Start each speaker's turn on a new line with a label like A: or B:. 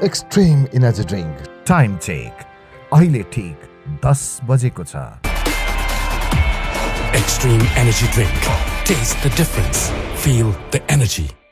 A: Extreme energy drink
B: time check अहिले ठीक 10 बजेको छ।
C: Extreme Energy Drink. Taste the difference. Feel the energy.